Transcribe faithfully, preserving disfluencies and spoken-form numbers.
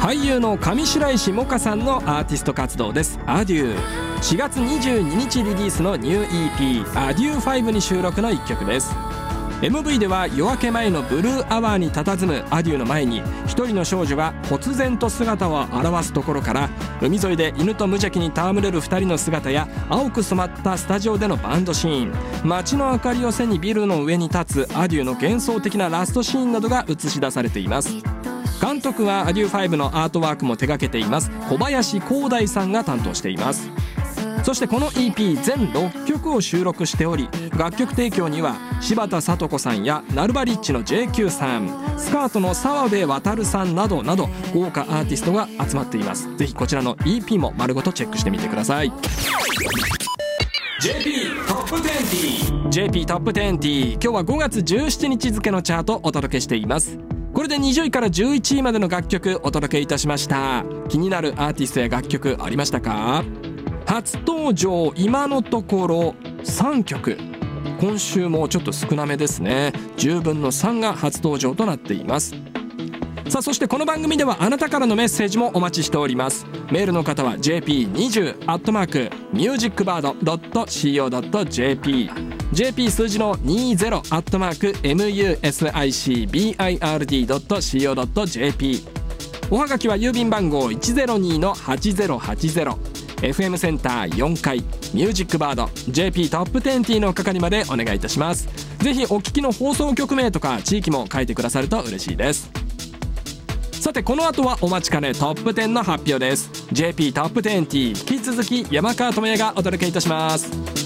俳優の上白石萌歌さんのアーティスト活動です。アデュー。しがつにじゅうににちリリースのニュー イーピー アデューファイブに収録のいっきょくです。 エムブイ では夜明け前のブルーアワーに佇むアデューの前に一人の少女が忽然と姿を現すところから、海沿いで犬と無邪気に戯れるふたりの姿や青く染まったスタジオでのバンドシーン、街の明かりを背にビルの上に立つアデューの幻想的なラストシーンなどが映し出されています。監督はアデューファイブのアートワークも手掛けています小林光大さんが担当しています。そしてこの イーピー 全ろっきょくを収録しており、楽曲提供には柴田聡子さんやナルバリッチの ジェイキュー さん、スカートの澤部渉さんなどなど豪華アーティストが集まっています。ぜひこちらの イーピー も丸ごとチェックしてみてください。 ジェーピー トップにじゅう ジェーピー トップにじゅう、今日はごがつじゅうしちにち付のチャートをお届けしています。これでにじゅういからじゅういちいまでの楽曲お届けいたしました。気になるアーティストや楽曲ありましたか？初登場今のところさんきょく、今週もちょっと少なめですね。じゅうぶんのさんが初登場となっています。さあそしてこの番組ではあなたからのメッセージもお待ちしております。メールの方は ジェーピーにじゅう アットマーク ミュージックバード ドット シーオー ドット ジェーピー ジェーピー 数字のにじゅう アットマーク ミューシックバード ドット シーオー ドット ジェーピー。 おはがきは郵便番号 いちゼロにのはちゼロはちゼロ、 エフエム センターよんかいミュージックバード ジェーピー トップにじゅうの係までお願いいたします。ぜひお聞きの放送局名とか地域も書いてくださると嬉しいです。さてこの後はお待ちかねトップじゅうの発表です。 ジェーピー トップにじゅう、引き続き山川智也がお届けいたします。